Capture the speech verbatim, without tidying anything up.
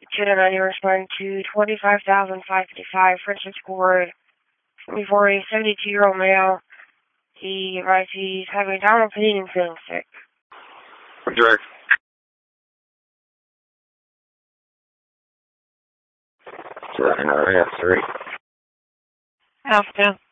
Gentlemen, you're responding to twenty-five thousand five hundred fifty-five Francisco Road for a seventy-two-year-old male. He advised he's having abdominal pain and feeling sick. Direct. Right now, I have three. Alpha.